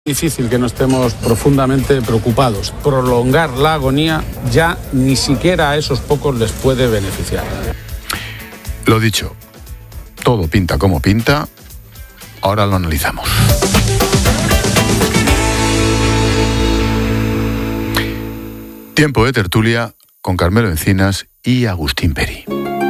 Difícil que no estemos profundamente preocupados. Prolongar la agonía ya ni siquiera a esos pocos les puede beneficiar. Lo dicho, todo pinta como pinta, ahora lo analizamos. Tiempo de tertulia con Carmelo Encinas y Agustín Peri.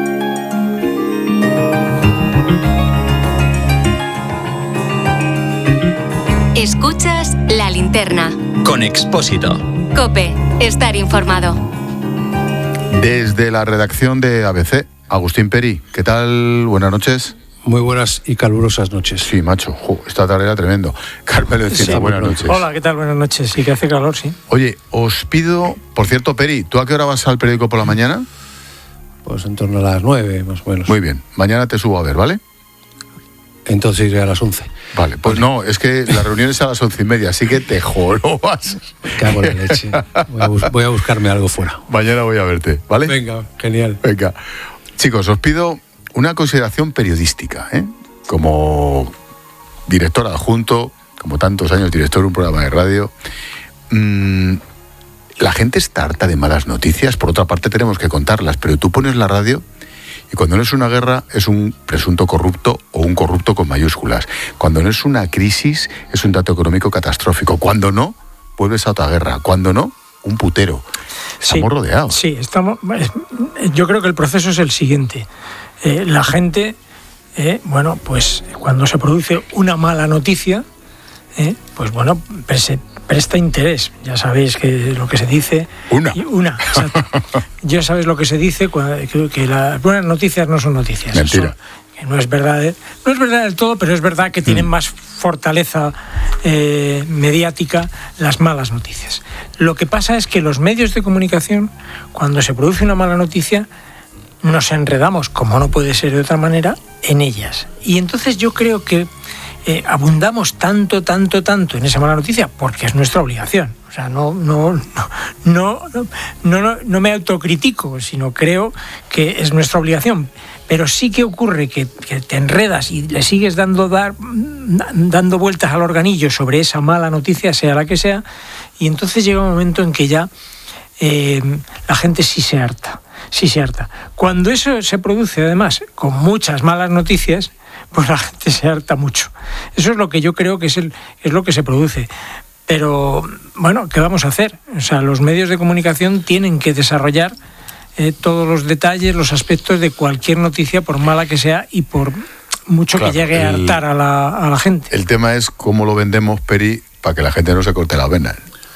Escuchas La Linterna. Con Expósito. COPE. Estar informado. Desde la redacción de ABC, Agustín Peri, ¿qué tal? Buenas noches. Muy buenas y calurosas noches. Sí, macho, esta tarde era tremendo. Carmelo Encinas, sí, buenas noches. Hola, ¿qué tal? Buenas noches. Sí que hace calor, sí. Oye, os pido, por cierto, Peri, ¿tú a qué hora vas al periódico por la mañana? Pues en torno a las 9, más o menos. Muy bien, mañana te subo a ver, ¿vale? Entonces iré a las 11. Vale, pues no, es que la reunión es a las 11:30, así que te jorobas. Cago en la leche. Voy a buscarme algo fuera. Mañana voy a verte, ¿vale? Venga, genial. Venga. Chicos, os pido una consideración periodística, ¿eh? Como director adjunto, como tantos años director de un programa de radio, la gente está harta de malas noticias, por otra parte tenemos que contarlas, pero tú pones la radio y cuando no es una guerra es un presunto corrupto o un corrupto con mayúsculas. Cuando no es una crisis es un dato económico catastrófico. Cuando no, vuelves a otra guerra. Cuando no, un putero. Estamos rodeados. Sí, estamos. Yo creo que el proceso es el siguiente. La gente, bueno, pues cuando se produce una mala noticia, pues bueno, presta interés. Ya sabéis que lo que se dice... Ya sabéis lo que se dice, que las buenas noticias no son noticias. Mentira. Que no es verdad, no es verdad del todo, pero es verdad que tienen más fortaleza mediática las malas noticias. Lo que pasa es que los medios de comunicación, cuando se produce una mala noticia, nos enredamos, como no puede ser de otra manera, en ellas. Y entonces yo creo que abundamos tanto en esa mala noticia porque es nuestra obligación. O sea, no me autocritico, sino creo que es nuestra obligación. Pero sí que ocurre que te enredas y le sigues dando vueltas al organillo sobre esa mala noticia, sea la que sea, y entonces llega un momento en que ya la gente sí se harta. Cuando eso se produce, además, con muchas malas noticias, pues la gente se harta mucho. Eso es lo que yo creo que es lo que se produce. Pero, bueno, ¿qué vamos a hacer? O sea, los medios de comunicación tienen que desarrollar todos los detalles, los aspectos de cualquier noticia, por mala que sea y por mucho que llegue a hartar a la gente. El tema es cómo lo vendemos, Peri, para que la gente no se corte las venas.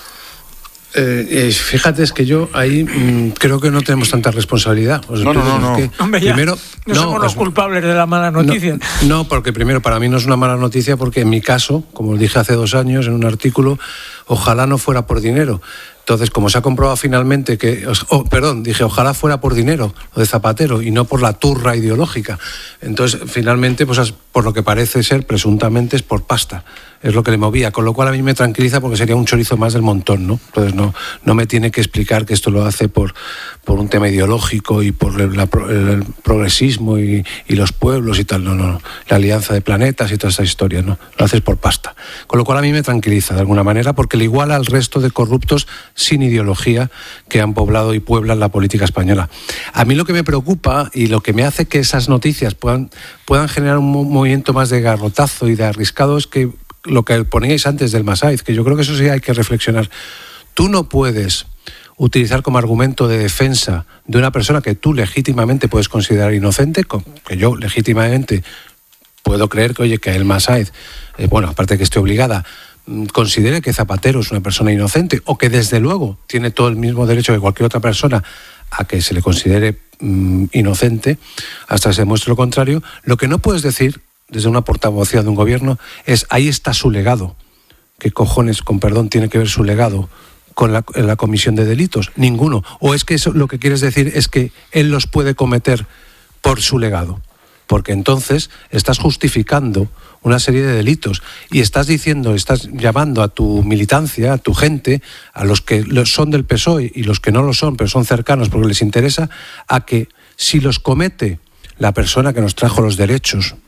Fíjate, es que yo ahí creo que no tenemos tanta responsabilidad. No. Hombre, primero, no somos los culpables de la mala noticia. No, porque primero, para mí no es una mala noticia, porque en mi caso, como dije hace 2 años en un artículo, ojalá no fuera por dinero. Entonces, como se ha comprobado finalmente dije, ojalá fuera por dinero, lo de Zapatero, y no por la turra ideológica. Entonces, finalmente, pues por lo que parece ser, presuntamente, es por pasta. Es lo que le movía, con lo cual a mí me tranquiliza porque sería un chorizo más del montón, ¿no? Entonces no me tiene que explicar que esto lo hace por un tema ideológico y por el progresismo y los pueblos y tal. No. La alianza de planetas y todas esas historias, ¿no? Lo haces por pasta. Con lo cual a mí me tranquiliza de alguna manera porque le iguala al resto de corruptos sin ideología que han poblado y pueblan la política española. A mí lo que me preocupa y lo que me hace que esas noticias puedan generar un movimiento más de garrotazo y de arriscado es que lo que poníais antes del Masaiz, que yo creo que eso sí hay que reflexionar. Tú no puedes utilizar como argumento de defensa de una persona que tú legítimamente puedes considerar inocente, que yo legítimamente puedo creer que el Masaiz, aparte de que esté obligada, considere que Zapatero es una persona inocente o que desde luego tiene todo el mismo derecho que cualquier otra persona a que se le considere inocente hasta que se demuestre lo contrario. Lo que no puedes decir desde una portavocía de un gobierno es ahí está su legado. ¿Qué cojones, con perdón, tiene que ver su legado con la comisión de delitos? Ninguno. ¿O es que eso, lo que quieres decir es que él los puede cometer por su legado? Porque entonces estás justificando una serie de delitos y estás llamando a tu militancia, a tu gente, a los que son del PSOE y los que no lo son, pero son cercanos porque les interesa, a que si los comete la persona que nos trajo los derechos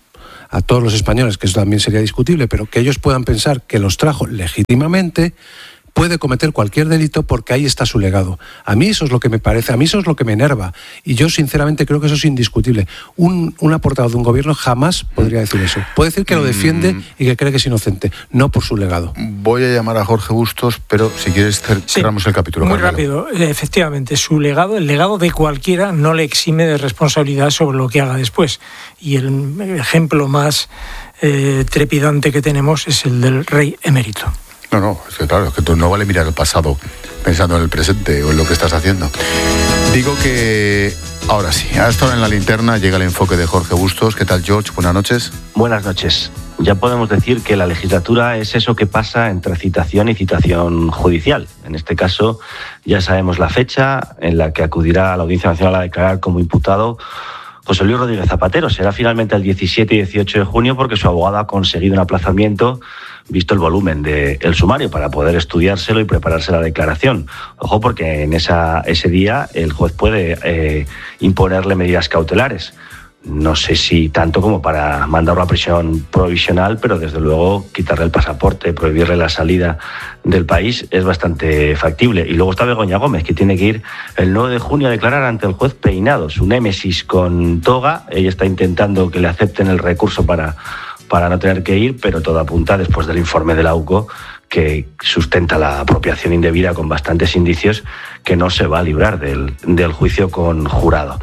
a todos los españoles, que eso también sería discutible, pero que ellos puedan pensar que los trajo legítimamente, puede cometer cualquier delito porque ahí está su legado. A mí eso es lo que me parece, a mí eso es lo que me enerva. Y yo sinceramente creo que eso es indiscutible. Un portavoz de un gobierno jamás podría decir eso. Puede decir que lo defiende y que cree que es inocente, no por su legado. Voy a llamar a Jorge Bustos, pero si quieres cerramos el capítulo. Muy rápido. Efectivamente, su legado, el legado de cualquiera, no le exime de responsabilidad sobre lo que haga después. Y el ejemplo más trepidante que tenemos es el del rey emérito. No, es que claro, es que no vale mirar el pasado pensando en el presente o en lo que estás haciendo. Digo que ahora sí, a esta hora en la linterna llega el enfoque de Jorge Bustos. ¿Qué tal, George? Buenas noches. Buenas noches. Ya podemos decir que la legislatura es eso que pasa entre citación y citación judicial. En este caso ya sabemos la fecha en la que acudirá a la Audiencia Nacional a declarar como imputado José Luis Rodríguez Zapatero. Será finalmente el 17 y 18 de junio porque su abogado ha conseguido un aplazamiento visto el volumen del sumario para poder estudiárselo y prepararse la declaración. Ojo, porque en ese día el juez puede imponerle medidas cautelares. No sé si tanto como para mandarlo a prisión provisional, pero desde luego quitarle el pasaporte, prohibirle la salida del país es bastante factible. Y luego está Begoña Gómez, que tiene que ir el 9 de junio a declarar ante el juez Peinado, su némesis con toga. Ella está intentando que le acepten el recurso para no tener que ir, pero todo apunta, después del informe de la AUCO, que sustenta la apropiación indebida con bastantes indicios, que no se va a librar del juicio con jurado.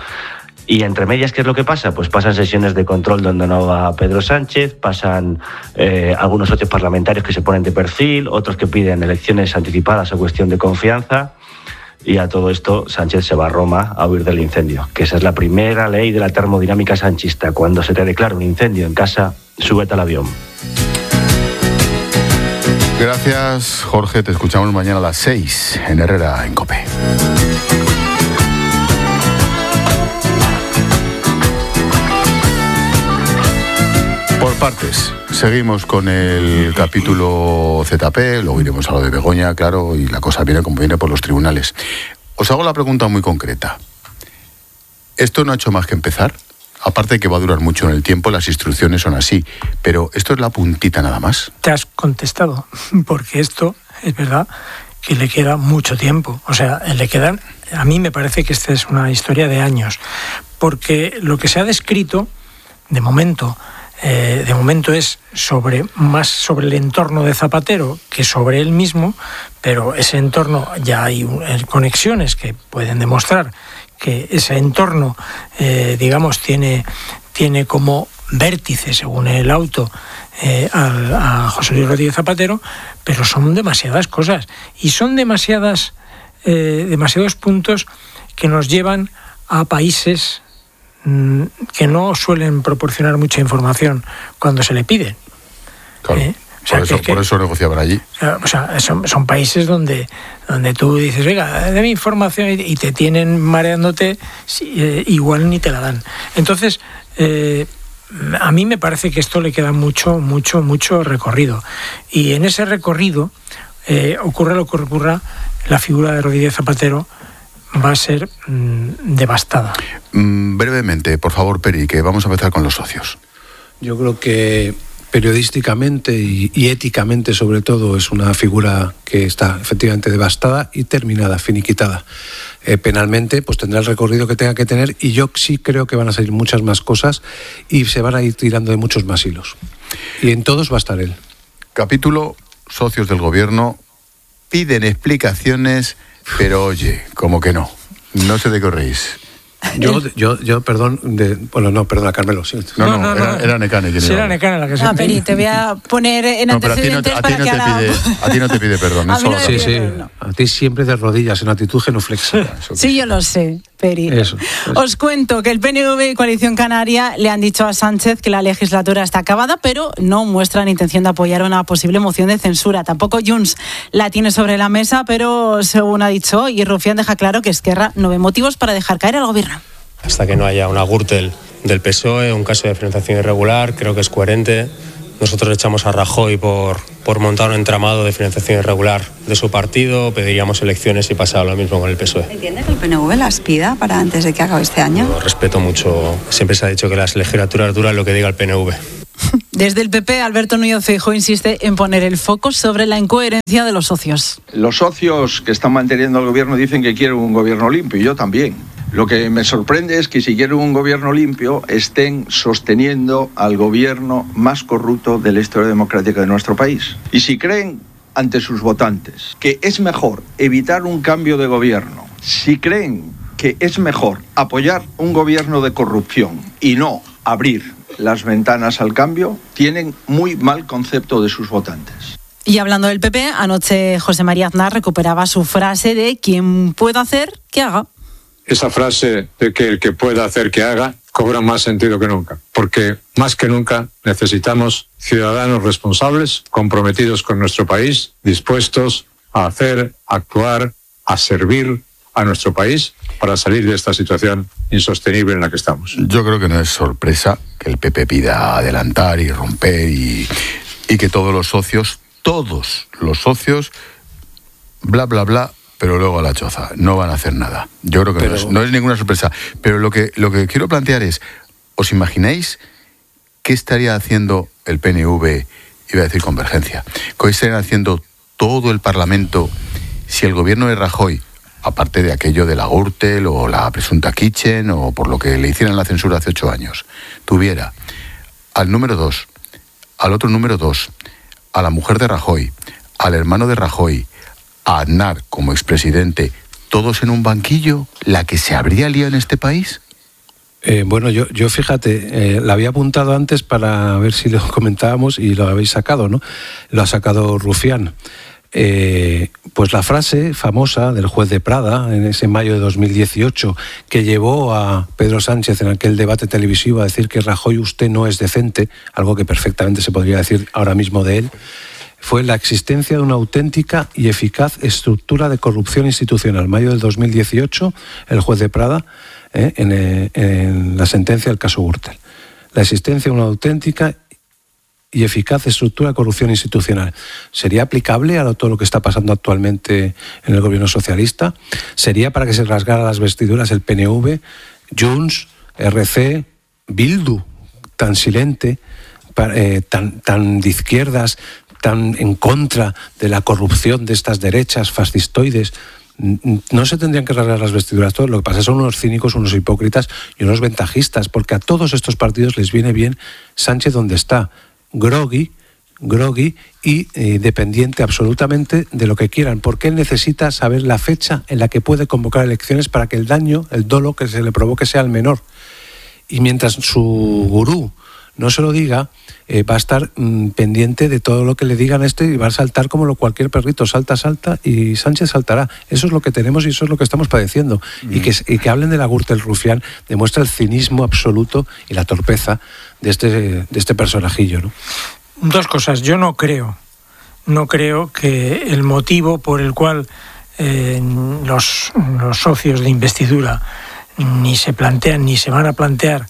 Y entre medias, ¿qué es lo que pasa? Pues pasan sesiones de control donde no va Pedro Sánchez, pasan algunos socios parlamentarios que se ponen de perfil, otros que piden elecciones anticipadas o cuestión de confianza. Y a todo esto Sánchez se va a Roma a huir del incendio, que esa es la primera ley de la termodinámica sanchista. Cuando se te declara un incendio en casa, súbete al avión. Gracias, Jorge. Te escuchamos mañana a las 6 en Herrera, en COPE. Por partes, seguimos con el capítulo ZP, luego iremos a lo de Begoña, claro, y la cosa viene como viene por los tribunales. Os hago la pregunta muy concreta. ¿Esto no ha hecho más que empezar? Aparte de que va a durar mucho en el tiempo, las instrucciones son así, pero ¿esto es la puntita nada más? Te has contestado, porque esto es verdad que le queda mucho tiempo. O sea, a mí me parece que esta es una historia de años, porque lo que se ha descrito, de momento es más sobre el entorno de Zapatero que sobre él mismo, pero ese entorno ya hay conexiones que pueden demostrar que ese entorno, tiene como vértice, según el auto, a José Luis Rodríguez Zapatero, pero son demasiadas cosas y son demasiados puntos que nos llevan a países que no suelen proporcionar mucha información cuando se le pide. Claro, por eso negociaban allí. O sea, son países donde tú dices, venga, dame información, y te tienen mareándote, igual ni te la dan. Entonces, a mí me parece que esto le queda mucho recorrido. Y en ese recorrido, ocurra lo que ocurra, la figura de Rodríguez Zapatero va a ser devastada. Brevemente, por favor, Peri, que vamos a empezar con los socios. Yo creo que periodísticamente y éticamente, sobre todo, es una figura que está efectivamente devastada y terminada, finiquitada. Penalmente, pues tendrá el recorrido que tenga que tener, y yo sí creo que van a salir muchas más cosas y se van a ir tirando de muchos más hilos. Y en todos va a estar él. Capítulo: socios del gobierno piden explicaciones, pero oye, como que no. No sé de qué os reís. Yo perdón, perdona, Carmelo. Sí. No, era Necane. Sí, era Necane la que se... Peri, te voy a poner en antecedentes para que ahora... A ti no te pide perdón. Sí. A ti siempre de rodillas, en actitud genuflexiva. Sí, yo lo sé, Peri. Eso. Os cuento que el PNV y Coalición Canaria le han dicho a Sánchez que la legislatura está acabada, pero no muestran intención de apoyar una posible moción de censura. Tampoco Junts la tiene sobre la mesa, pero según ha dicho hoy, Rufián deja claro que Esquerra no ve motivos para dejar caer al gobierno. Hasta que no haya una Gürtel del PSOE, un caso de financiación irregular, creo que es coherente. Nosotros echamos a Rajoy por montar un entramado de financiación irregular de su partido, pediríamos elecciones y pasaba lo mismo con el PSOE. ¿Entiende que el PNV las pida para antes de que acabe este año? Lo respeto mucho. Siempre se ha dicho que las legislaturas duran lo que diga el PNV. Desde el PP, Alberto Núñez Feijóo insiste en poner el foco sobre la incoherencia de los socios. Los socios que están manteniendo al gobierno dicen que quieren un gobierno limpio, y yo también. Lo que me sorprende es que si quieren un gobierno limpio estén sosteniendo al gobierno más corrupto de la historia democrática de nuestro país. Y si creen ante sus votantes que es mejor evitar un cambio de gobierno, si creen que es mejor apoyar un gobierno de corrupción y no abrir las ventanas al cambio, tienen muy mal concepto de sus votantes. Y hablando del PP, anoche José María Aznar recuperaba su frase de quien pueda hacer, que haga. Esa frase de que el que pueda hacer, que haga, cobra más sentido que nunca, porque más que nunca necesitamos ciudadanos responsables, comprometidos con nuestro país, dispuestos a hacer, a actuar, a servir a nuestro país para salir de esta situación insostenible en la que estamos. Yo creo que no es sorpresa que el PP pida adelantar y romper y que todos los socios, bla, bla, bla, pero luego a la choza, no van a hacer nada. Yo creo que no es ninguna sorpresa. Pero lo que quiero plantear es, ¿os imagináis qué estaría haciendo el PNV, iba a decir Convergencia, qué estarían haciendo todo el Parlamento si el gobierno de Rajoy, aparte de aquello de la Gürtel o la presunta Kitchen o por lo que le hicieran la censura hace 8 años, tuviera al número 2, al otro número 2, a la mujer de Rajoy, al hermano de Rajoy, a Aznar como expresidente, todos en un banquillo, la que se habría liado en este país? Bueno, yo fíjate, la había apuntado antes para ver si lo comentábamos y lo habéis sacado, ¿no? Lo ha sacado Rufián. Pues la frase famosa del juez de Prada en ese mayo de 2018 que llevó a Pedro Sánchez en aquel debate televisivo a decir que Rajoy, usted no es decente, algo que perfectamente se podría decir ahora mismo de él, fue la existencia de una auténtica y eficaz estructura de corrupción institucional. Mayo del 2018, el juez de Prada, en la sentencia del caso Gürtel. La existencia de una auténtica y eficaz estructura de corrupción institucional. ¿Sería aplicable a todo lo que está pasando actualmente en el gobierno socialista? ¿Sería para que se rasgara las vestiduras el PNV, Junts, RC, Bildu, tan silente, tan de izquierdas, tan en contra de la corrupción de estas derechas fascistoides? No se tendrían que rasgar las vestiduras todos. Lo que pasa son unos cínicos, unos hipócritas y unos ventajistas, porque a todos estos partidos les viene bien Sánchez donde está, groggy y dependiente absolutamente de lo que quieran, porque él necesita saber la fecha en la que puede convocar elecciones para que el daño, el dolo que se le provoque sea el menor. Y mientras su gurú no se lo diga, va a estar pendiente de todo lo que le digan y va a saltar como cualquier perrito, salta y Sánchez saltará. Eso es lo que tenemos y eso es lo que estamos padeciendo. Y que hablen de la Gürtel Rufián demuestra el cinismo absoluto y la torpeza de este personajillo, ¿no? Dos cosas. Yo no creo que el motivo por el cual los socios de investidura ni se plantean ni se van a plantear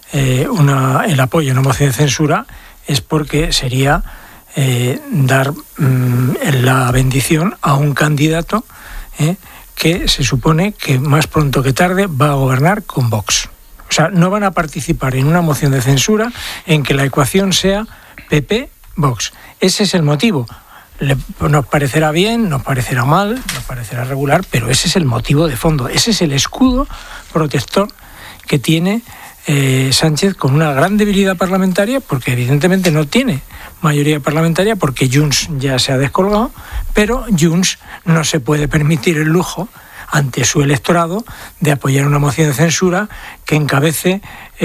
el apoyo a una moción de censura es porque sería dar la bendición a un candidato que se supone que más pronto que tarde va a gobernar con Vox. O sea, no van a participar en una moción de censura en que la ecuación sea PP-Vox. Ese es el motivo. Nos parecerá bien, nos parecerá mal, nos parecerá regular, pero ese es el motivo de fondo. Ese es el escudo protector que tiene Sánchez, con una gran debilidad parlamentaria, porque evidentemente no tiene mayoría parlamentaria, porque Junts ya se ha descolgado, pero Junts no se puede permitir el lujo ante su electorado de apoyar una moción de censura que encabece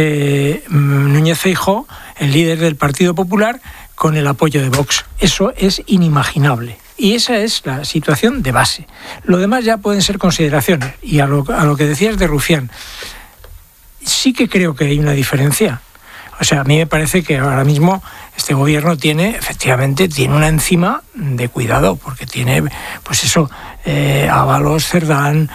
Núñez Feijóo, el líder del Partido Popular, con el apoyo de Vox. Eso es inimaginable. Y esa es la situación de base. Lo demás ya pueden ser consideraciones. Y a lo que decías de Rufián, sí que creo que hay una diferencia. O sea, a mí me parece que ahora mismo este gobierno efectivamente tiene una enzima de cuidado, porque tiene, pues eso, Ábalos, Cerdán,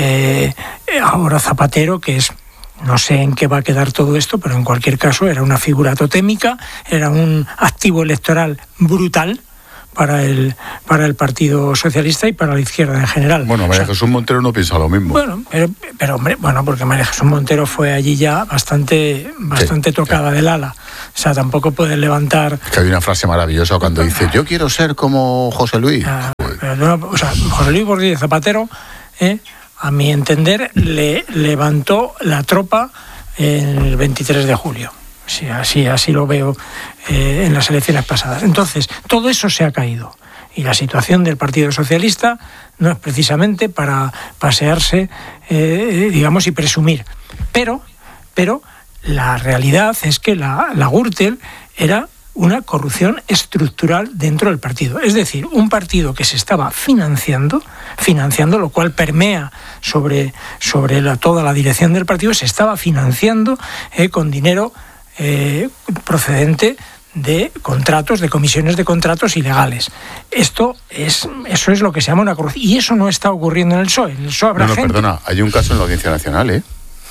ahora Zapatero, que es, no sé en qué va a quedar todo esto, pero en cualquier caso era una figura totémica, era un activo electoral brutal para el Partido Socialista y para la izquierda en general. Bueno, María Jesús Montero no piensa lo mismo. Bueno, pero hombre, porque María Jesús Montero fue allí ya bastante tocada del ala. sea, tampoco puedes levantar... Que hay una frase maravillosa cuando dice, yo quiero ser como José Luis. O sea, José Luis Rodríguez Zapatero, a mi entender, le levantó la tropa el 23 de julio. Sí, así lo veo en las elecciones pasadas. Entonces, todo eso se ha caído. Y la situación del Partido Socialista no es precisamente para pasearse, digamos, y presumir. Pero la realidad es que la Gürtel era una corrupción estructural dentro del partido. Es decir, un partido que se estaba financiando, lo cual permea sobre toda la dirección del partido, se estaba financiando con dinero procedente de contratos, de comisiones de contratos ilegales. Eso es lo que se llama una corrupción. Y eso no está ocurriendo en el PSOE. En el PSOE habrá gente... Perdona, hay un caso en la Audiencia Nacional, ¿eh?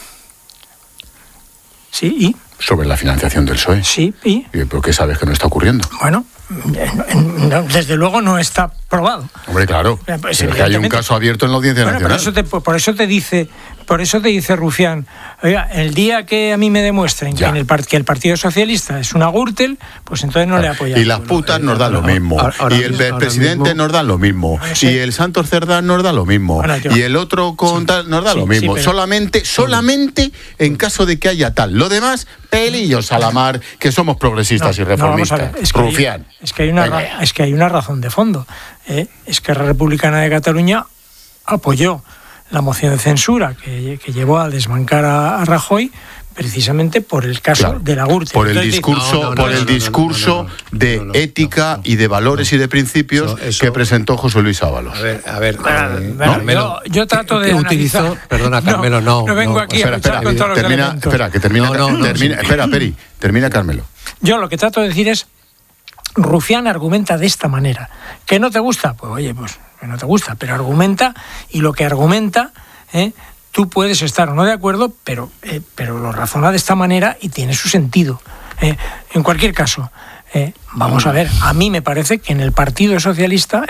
Sí, ¿y? Sobre la financiación del PSOE. Sí, ¿y? ¿Por qué sabes que no está ocurriendo? Bueno, desde luego no está probado. Hombre, claro. Pues, es que hay un caso abierto en la Audiencia Nacional. Por eso te dice Rufián, oiga, el día que a mí me demuestren que el Partido Socialista es una Gürtel, pues entonces no le apoyamos. Y las putas nos dan lo mismo. Y el presidente nos da lo mismo. Y el Santos Cerdán nos da lo mismo. Y el otro nos da lo mismo. Solamente en caso de que haya tal. Lo demás, pelillos a la mar, que somos progresistas y reformistas. Rufián. Es que hay una razón de fondo. Es que la Republicana de Cataluña apoyó la moción de censura que llevó a desbancar a Rajoy precisamente por el caso de la Gürtel. Por el discurso de ética y de valores y de principios que presentó José Luis Ábalos. A ver, Carmelo, yo trato de utilizar... Perdona, Carmelo, no vengo aquí a luchar con todos los elementos. Termina, Carmelo. Yo lo que trato de decir es, Rufián argumenta de esta manera. ¿Que no te gusta? Pues oye, pues que no te gusta, pero argumenta, y lo que argumenta, tú puedes estar o no de acuerdo, pero lo razona de esta manera y tiene su sentido. En cualquier caso, vamos a ver, a mí me parece que en el Partido Socialista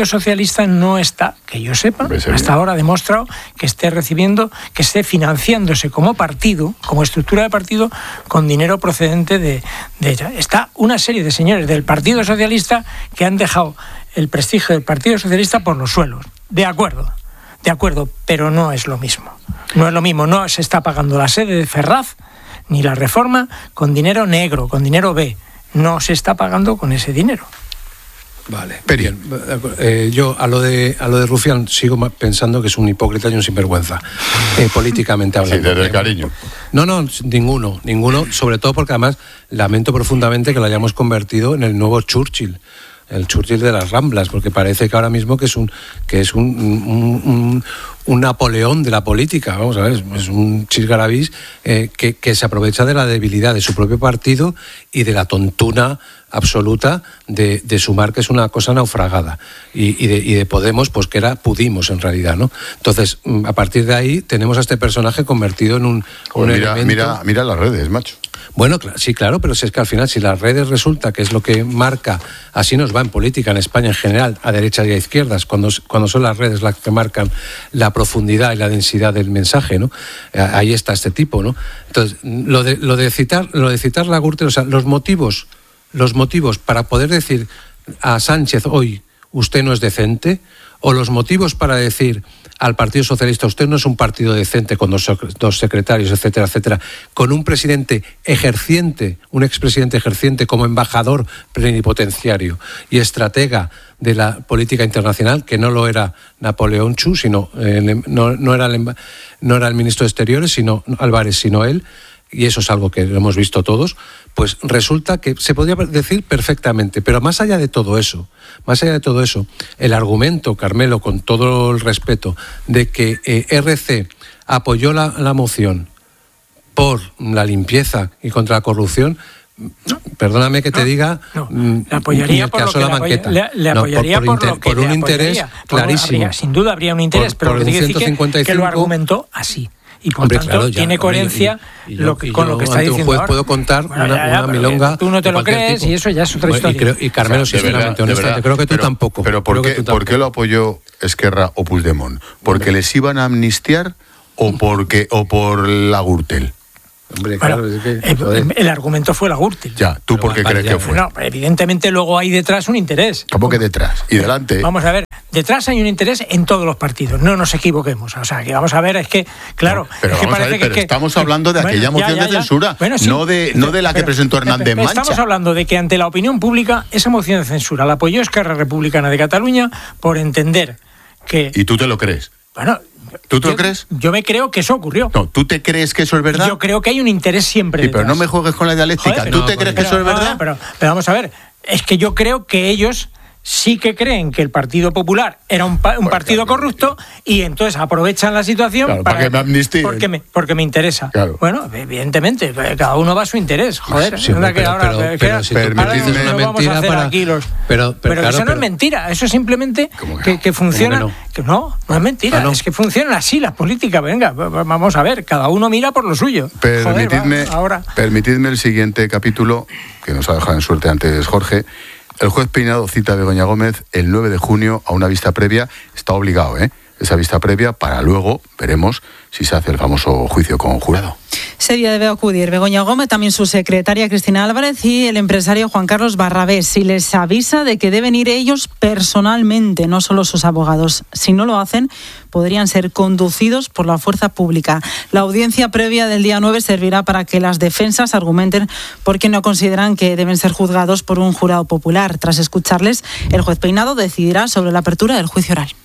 no está, que yo sepa, hasta ahora ha demostrado que esté financiándose como partido, como estructura de partido, con dinero procedente de ella. Está una serie de señores del Partido Socialista que han dejado el prestigio del Partido Socialista por los suelos. De acuerdo, pero no es lo mismo. No se está pagando la sede de Ferraz ni la reforma con dinero negro, con dinero B. No se está pagando con ese dinero. Vale, bien. Yo a lo de Rufián sigo pensando que es un hipócrita y un sinvergüenza, políticamente hablando. Sí, desde el cariño. No, ninguno, sobre todo porque además lamento profundamente que lo hayamos convertido en el nuevo Churchill. El Churchill de las Ramblas, porque parece que ahora mismo que es un Napoleón de la política, vamos a ver, es un chisgarabís que se aprovecha de la debilidad de su propio partido y de la tontuna absoluta de Sumar, que es una cosa naufragada, y de Podemos, pues que era Pudimos en realidad, ¿no? Entonces, a partir de ahí tenemos a este personaje convertido en un elemento... Mira las redes, macho. Bueno, sí, claro, pero si es que al final, si las redes resulta que es lo que marca, así nos va en política en España en general, a derechas y a izquierdas, cuando son las redes las que marcan la profundidad y la densidad del mensaje, ¿no? Ahí está este tipo, ¿no? Entonces, lo de citar la Gürtel, o sea, los motivos para poder decir a Sánchez hoy, usted no es decente, o los motivos para decir al Partido Socialista, usted no es un partido decente con dos secretarios, etcétera, etcétera, con un presidente ejerciente, un expresidente ejerciente como embajador plenipotenciario y estratega de la política internacional, que no lo era Napoleón Chu, sino no era el ministro de Exteriores, sino Álvarez, sino él, y eso es algo que lo hemos visto todos, pues resulta que se podría decir perfectamente. Pero más allá de todo eso, el argumento, Carmelo, con todo el respeto, de que RC apoyó la moción por la limpieza y contra la corrupción, perdóname que te diga, le apoyaría por un interés clarísimo. Sin duda habría un interés, pero lo que te digo es que lo argumentó así. Y por tanto, claro, tiene coherencia con lo que está diciendo. Un juez puedo contar una milonga. Tú no te lo crees tipo. Y eso ya es otra historia. Y Carmelo, sinceramente, honestamente, creo que tú tampoco. Pero ¿por qué lo apoyó Esquerra o Puigdemont? ¿Porque les iban a amnistiar o por la Gürtel? Hombre, bueno, claro, es que, el argumento fue la Gürtel. Ya, ¿tú por qué crees que fue? No, evidentemente luego hay detrás un interés. ¿Cómo que detrás? ¿Y delante? Vamos a ver, detrás hay un interés en todos los partidos, no nos equivoquemos. O sea, que vamos a ver, es que, claro... No, pero es que vamos a ver, pero estamos hablando de aquella moción de censura, bueno, sí, no de la que presentó Hernández Mancha. Estamos hablando de que ante la opinión pública, esa moción de censura la apoyó Esquerra Republicana de Cataluña por entender que... ¿Y tú te lo crees? Bueno... ¿Tú te lo crees? Yo me creo que eso ocurrió. No, ¿tú te crees que eso es verdad? Yo creo que hay un interés siempre. Sí, pero no me juegues con la dialéctica. Joder, ¿Tú te crees que eso es verdad? Pero vamos a ver, es que yo creo que ellos sí que creen que el Partido Popular era un partido corrupto y entonces aprovechan la situación para que me amnistíen. Porque me interesa. Claro. Bueno, evidentemente, cada uno va a su interés. Joder, sí, pero si permites una mentira para... Pero claro, eso no es mentira, eso es simplemente que funciona... No? Que no es mentira, es que funcionan así las políticas. Venga, vamos a ver, cada uno mira por lo suyo. Permitidme el siguiente capítulo, que nos ha dejado en suerte antes Jorge. El juez Peinado cita a Begoña Gómez el 9 de junio a una vista previa. Está obligado, esa vista previa, para luego veremos si se hace el famoso juicio con jurado. Ese día debe acudir Begoña Gómez, también su secretaria Cristina Álvarez y el empresario Juan Carlos Barrabés. Si les avisa de que deben ir ellos personalmente, no solo sus abogados. Si no lo hacen, podrían ser conducidos por la fuerza pública. La audiencia previa del día 9 servirá para que las defensas argumenten por qué no consideran que deben ser juzgados por un jurado popular. Tras escucharles, el juez Peinado decidirá sobre la apertura del juicio oral.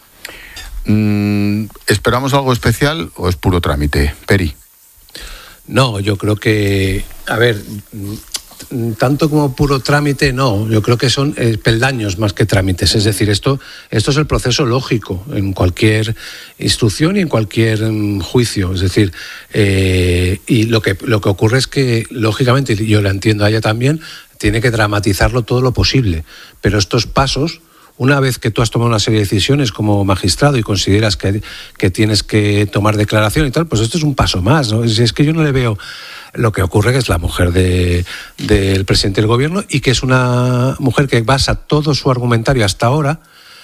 ¿Esperamos algo especial o es puro trámite? Peri. No, yo creo que, a ver, tanto como puro trámite, no. Yo creo que son peldaños más que trámites. Es decir, esto es el proceso lógico en cualquier instrucción y en cualquier juicio. Es decir, y lo que ocurre es que, lógicamente, y yo la entiendo a ella también, tiene que dramatizarlo todo lo posible. Pero estos pasos... Una vez que tú has tomado una serie de decisiones como magistrado y consideras que tienes que tomar declaración y tal, pues esto es un paso más, ¿no? Es que yo no le veo... Lo que ocurre que es la mujer del presidente del gobierno y que es una mujer que basa todo su argumentario hasta ahora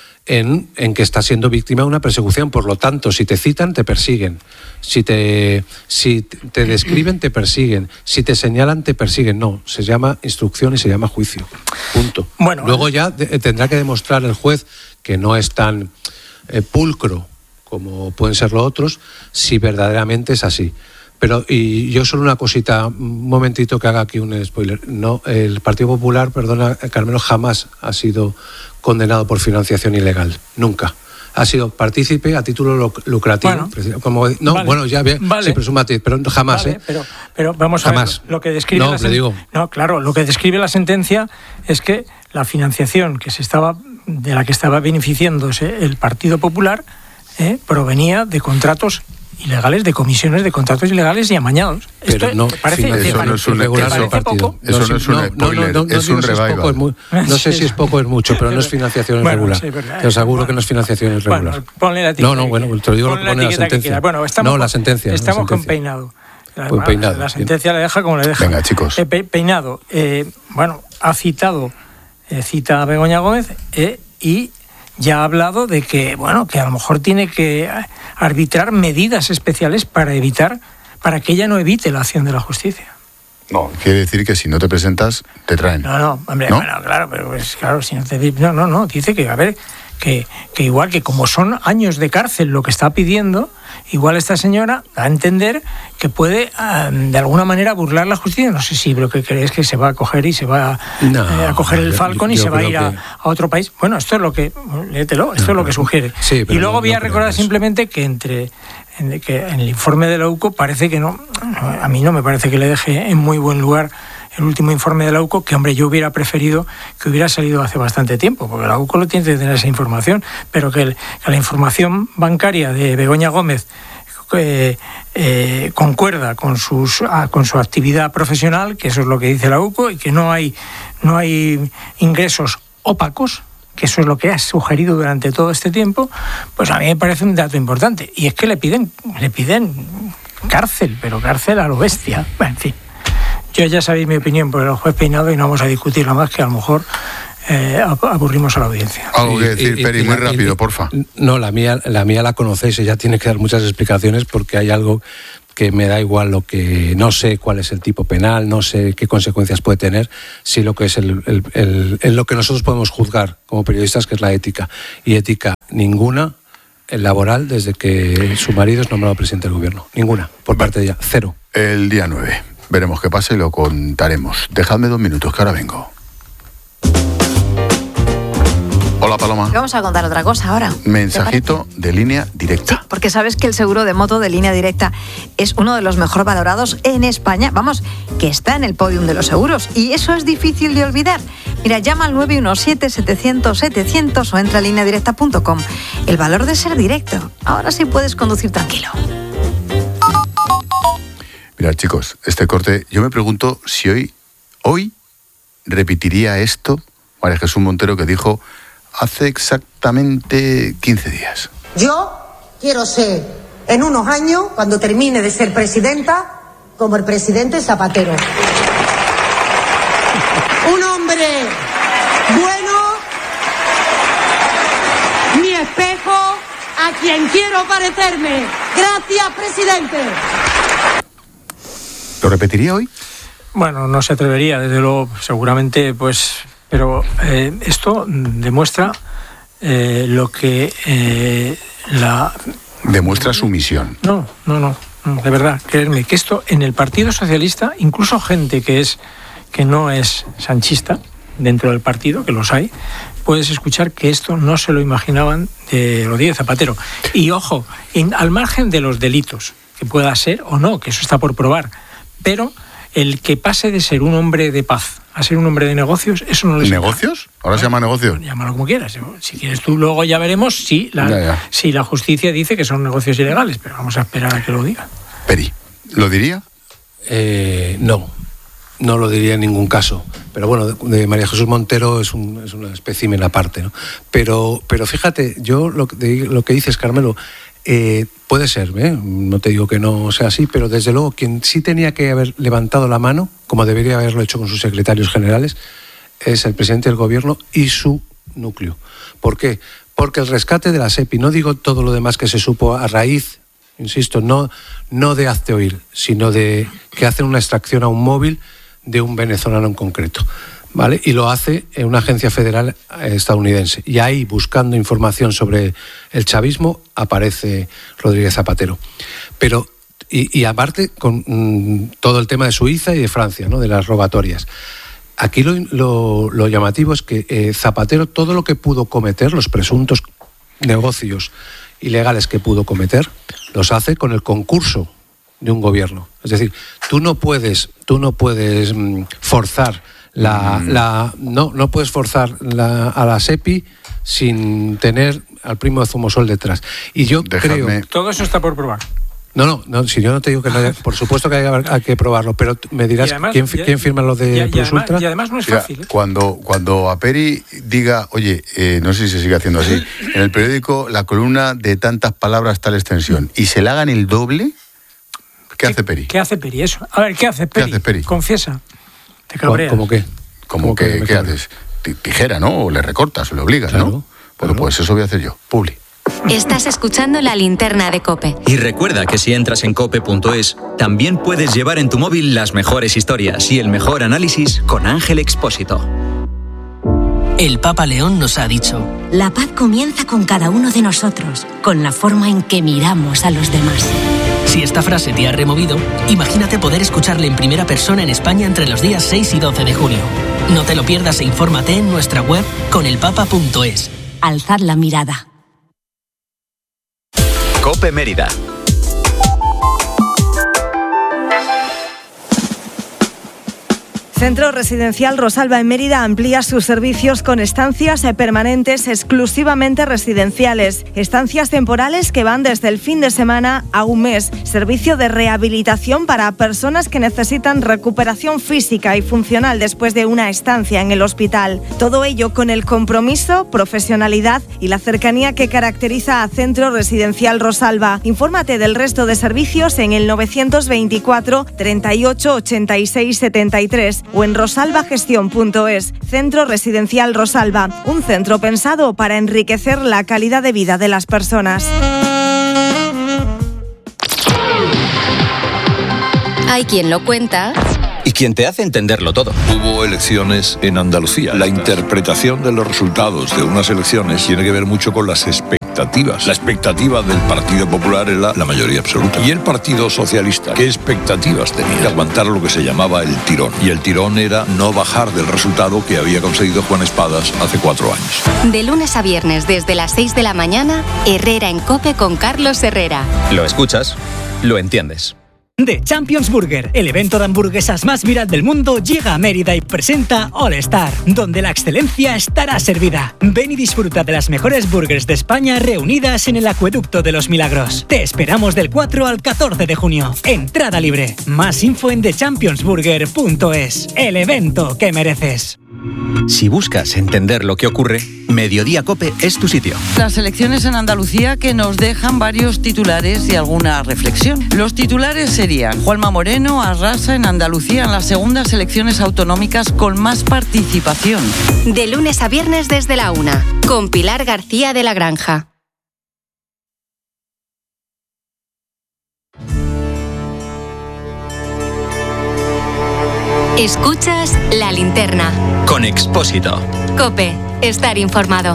en que está siendo víctima de una persecución. Por lo tanto, si te citan, te persiguen. Si te describen, te persiguen. Si te señalan, te persiguen. No, se llama instrucción y se llama juicio. Punto. Bueno, luego ya tendrá que demostrar el juez que no es tan pulcro como pueden ser los otros, si verdaderamente es así. Pero, y yo solo una cosita, un momentito que haga aquí un spoiler. No, el Partido Popular, perdona, Carmelo, jamás ha sido condenado por financiación ilegal. Nunca. Ha sido partícipe a título lucrativo. Bueno, ya bien, sí, presuma, pero jamás. Vale, pero vamos jamás. A ver, lo que describe lo que describe la sentencia es que la financiación de la que estaba beneficiándose el Partido Popular provenía de contratos ilegales, de comisiones de contratos ilegales y amañados. Pero no, parece poco. Eso no es un spoiler, es un revival. No sé si es poco o es mucho, pero no es financiación irregular. Sí, te aseguro que no es financiación irregular. Bueno, ponle la etiqueta. Te lo digo, lo que pone la sentencia. Bueno, la sentencia. Estamos con Peinado. Peinado. La sentencia la deja como le deja. Venga, chicos. Peinado, ha cita a Begoña Gómez y ya ha hablado de que, que a lo mejor tiene que arbitrar medidas especiales para que ella no evite la acción de la justicia. No, quiere decir que si no te presentas, te traen. No, hombre, ¿no? Bueno, claro, pero claro, si no te... No, dice que, a ver, que igual que como son años de cárcel lo que está pidiendo, igual esta señora da a entender que puede de alguna manera burlar la justicia. No sé si lo que crees es que se va a coger y se va a coger el Falcon y se va a ir a otro país. Bueno, esto es lo que... Léetelo, esto es lo que sugiere. Sí, y luego voy a recordar simplemente que que en el informe de la UCO parece que a mí no me parece que le deje en muy buen lugar el último informe de la UCO, que hombre, yo hubiera preferido que hubiera salido hace bastante tiempo, porque la UCO lo tiene que tener esa información, pero que la información bancaria de Begoña Gómez concuerda con su actividad profesional, que eso es lo que dice la UCO, y que no hay ingresos opacos, que eso es lo que ha sugerido durante todo este tiempo, pues a mí me parece un dato importante. Y es que le piden cárcel, pero cárcel a lo bestia. Bueno, en fin, yo ya sabéis mi opinión por el juez Peinado y no vamos a discutirla más, que a lo mejor aburrimos a la audiencia. Algo que decir, Peri, muy rápido, porfa. No, la mía la conocéis, ella tiene que dar muchas explicaciones porque hay algo que me da igual lo que... No sé cuál es el tipo penal, no sé qué consecuencias puede tener, sí lo que es lo que nosotros podemos juzgar como periodistas, que es la ética. Y ética ninguna, el laboral, desde que su marido es nombrado presidente del gobierno. Ninguna, por parte de ella, cero. El día 9. Veremos qué pasa y lo contaremos. Dejadme 2 minutos, que ahora vengo. Hola, Paloma. Vamos a contar otra cosa ahora. Mensajito de Línea Directa. Sí, porque sabes que el seguro de moto de Línea Directa es uno de los mejor valorados en España. Vamos, que está en el podium de los seguros. Y eso es difícil de olvidar. Mira, llama al 917-700-700 o entra a lineadirecta.com. El valor de ser directo. Ahora sí puedes conducir tranquilo. Mirad, chicos, este corte, yo me pregunto si hoy repetiría esto María Jesús Montero, que dijo hace exactamente 15 días. Yo quiero ser, en unos años, cuando termine de ser presidenta, como el presidente Zapatero. Un hombre bueno, mi espejo, a quien quiero parecerme. Gracias, presidente. ¿Lo repetiría hoy? Bueno, no se atrevería, desde luego, seguramente, pues... Pero esto demuestra lo que demuestra su misión. No, de verdad, creedme, que esto en el Partido Socialista, incluso gente que no es sanchista dentro del partido, que los hay, puedes escuchar que esto no se lo imaginaban de Rodríguez Zapatero. Y ojo, al margen de los delitos, que pueda ser o no, que eso está por probar, pero el que pase de ser un hombre de paz a ser un hombre de negocios, eso no les... ¿Negocios? ¿Ahora se llama negocios? Llámalo como quieras. Si quieres tú, luego ya veremos si la justicia dice que son negocios ilegales, pero vamos a esperar a que lo diga. Peri, ¿lo diría? No lo diría en ningún caso. Pero bueno, de María Jesús Montero es una espécimen aparte, ¿no? Pero fíjate, yo lo que dices, Carmelo, puede ser, no te digo que no sea así, pero desde luego quien sí tenía que haber levantado la mano, como debería haberlo hecho con sus secretarios generales, es el presidente del gobierno y su núcleo. ¿Por qué? Porque el rescate de la SEPI, no digo todo lo demás que se supo a raíz, insisto, no de hazte oír, sino de que hacen una extracción a un móvil de un venezolano en concreto, ¿vale? Y lo hace en una agencia federal estadounidense. Y ahí, buscando información sobre el chavismo, aparece Rodríguez Zapatero. Pero, y aparte, con todo el tema de Suiza y de Francia, ¿no? De las rogatorias. Aquí lo llamativo es que Zapatero, todo lo que pudo cometer, los presuntos negocios ilegales que pudo cometer, los hace con el concurso de un gobierno. Es decir, tú no puedes forzar no puedes forzar a la SEPI sin tener al primo de Zumosol detrás. Y yo creo... Todo eso está por probar. No, si yo no te digo que no haya, por supuesto que hay que probarlo, pero me dirás además, ¿quién firma lo de PlusUltra? Y además no es fácil. Cuando a Peri diga, oye, no sé si se sigue haciendo así, en el periódico la columna de tantas palabras tal extensión, y se la hagan el doble, ¿qué hace Peri? ¿Qué hace Peri? Eso. A ver, ¿qué hace Peri? Confiesa. Te cabreas. ¿Cómo qué? ¿Cómo qué haces? Tijera, ¿no? O le recortas, o le obligas, claro, ¿no? Bueno, pues eso voy a hacer yo. Publi. Estás escuchando La Linterna de COPE. Y recuerda que si entras en cope.es, también puedes llevar en tu móvil las mejores historias y el mejor análisis con Ángel Expósito. El Papa León nos ha dicho: la paz comienza con cada uno de nosotros, con la forma en que miramos a los demás. Si esta frase te ha removido, imagínate poder escucharle en primera persona en España entre los días 6 y 12 de junio. No te lo pierdas e infórmate en nuestra web conelpapa.es. Alzad la mirada. COPE Mérida. Centro Residencial Rosalba en Mérida amplía sus servicios con estancias permanentes exclusivamente residenciales, estancias temporales que van desde el fin de semana a un mes, servicio de rehabilitación para personas que necesitan recuperación física y funcional después de una estancia en el hospital. Todo ello con el compromiso, profesionalidad y la cercanía que caracteriza a Centro Residencial Rosalba. Infórmate del resto de servicios en el 924 38 86 73 o en rosalbagestión.es. Centro Residencial Rosalba, un centro pensado para enriquecer la calidad de vida de las personas. Hay quien lo cuenta y quien te hace entenderlo todo. Hubo elecciones en Andalucía. La interpretación de los resultados de unas elecciones tiene que ver mucho con las expectativas. La expectativa del Partido Popular era la mayoría absoluta. Y el Partido Socialista, ¿qué expectativas tenía? De aguantar lo que se llamaba el tirón. Y el tirón era no bajar del resultado que había conseguido Juan Espadas hace 4 años. de lunes a viernes desde las 6 de la mañana, Herrera en COPE con Carlos Herrera. Lo escuchas, lo entiendes. The Champions Burger, el evento de hamburguesas más viral del mundo, llega a Mérida y presenta All Star, donde la excelencia estará servida. Ven y disfruta de las mejores burgers de España reunidas en el Acueducto de los Milagros. Te esperamos del 4 al 14 de junio. Entrada libre. Más info en thechampionsburger.es. El evento que mereces. Si buscas entender lo que ocurre, Mediodía COPE es tu sitio. Las elecciones en Andalucía que nos dejan varios titulares y alguna reflexión. Los titulares serían: Juanma Moreno arrasa en Andalucía en las segundas elecciones autonómicas con más participación. De lunes a viernes desde la 1, con Pilar García de la Granja. Escuchas La Linterna. Con Expósito. COPE. Estar informado.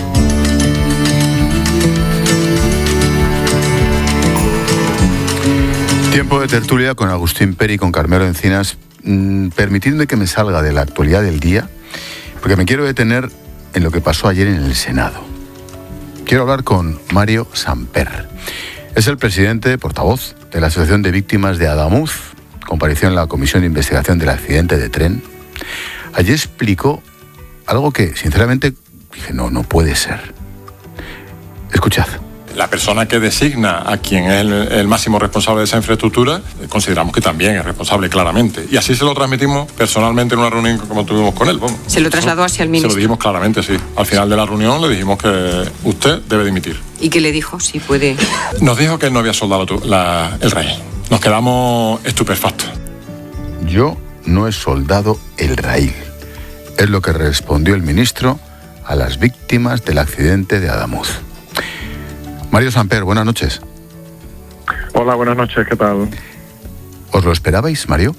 Tiempo de tertulia con Agustín Peri y con Carmelo Encinas. Permitidme que me salga de la actualidad del día, porque me quiero detener en lo que pasó ayer en el Senado. Quiero hablar con Mario Samper. Es el presidente, portavoz de la Asociación de Víctimas de Adamuz. Compareció en la Comisión de Investigación del Accidente de Tren. Allí explicó algo que, sinceramente, dije, no puede ser. Escuchad. La persona que designa a quien es el máximo responsable de esa infraestructura, consideramos que también es responsable, claramente. Y así se lo transmitimos personalmente en una reunión como tuvimos con él. Vamos. ¿Se lo trasladó hacia el ministro? Se lo dijimos claramente, sí. Al final de la reunión le dijimos que usted debe dimitir. ¿Y qué le dijo? Si puede... Nos dijo que él no había soldado el raíl. Nos quedamos estupefactos. Yo no he soldado el raíl. Es lo que respondió el ministro a las víctimas del accidente de Adamuz. Mario Samper, buenas noches. Hola, buenas noches, ¿qué tal? ¿Os lo esperabais, Mario?